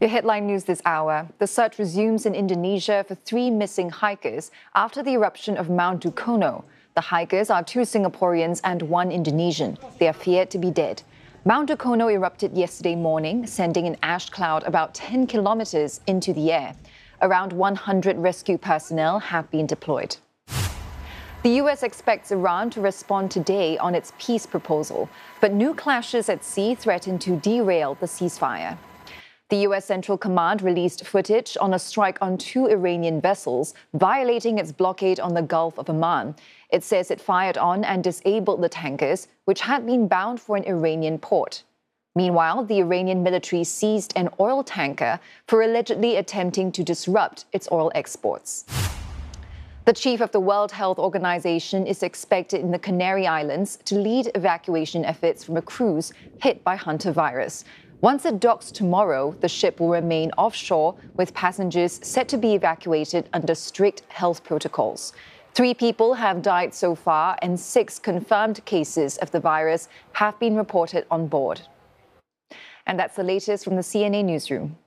Your headline news this hour. The search resumes in Indonesia for 3 missing hikers after the eruption of Mount Dukono. The hikers are 2 Singaporeans and 1 Indonesian. They are feared to be dead. Mount Dukono erupted yesterday morning, sending an ash cloud about 10 kilometers into the air. Around 100 rescue personnel have been deployed. The U.S. expects Iran to respond today on its peace proposal, but new clashes at sea threaten to derail the ceasefire. The U.S. Central Command released footage on a strike on 2 Iranian vessels, violating its blockade on the Gulf of Oman. It says it fired on and disabled the tankers, which had been bound for an Iranian port. Meanwhile, the Iranian military seized an oil tanker for allegedly attempting to disrupt its oil exports. The chief of the World Health Organization is expected in the Canary Islands to lead evacuation efforts from a cruise hit by hantavirus. Once it docks tomorrow, the ship will remain offshore with passengers set to be evacuated under strict health protocols. 3 people have died so far and 6 confirmed cases of the virus have been reported on board. And that's the latest from the CNA Newsroom.